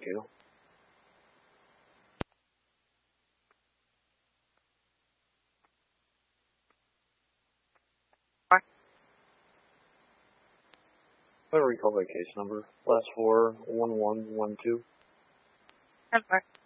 you. I'm going to recall that case number. Last 4, 1112. 10-4.